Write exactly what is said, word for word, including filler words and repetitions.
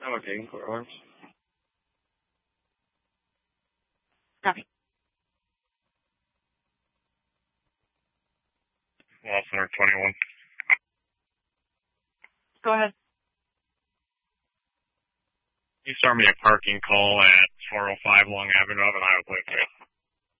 I'm okay. Court Arms. Copy. Law Center twenty-one. Go ahead. You start me a parking call at four oh five Long Avenue of an Iowa Place.